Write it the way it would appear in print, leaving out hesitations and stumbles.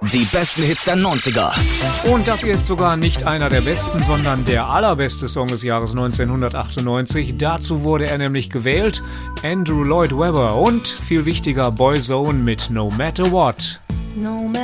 Die besten Hits der 90er. Und das hier ist sogar nicht einer der besten, sondern der allerbeste Song des Jahres 1998. Dazu wurde er nämlich gewählt. Andrew Lloyd Webber und viel wichtiger Boyzone mit No Matter What.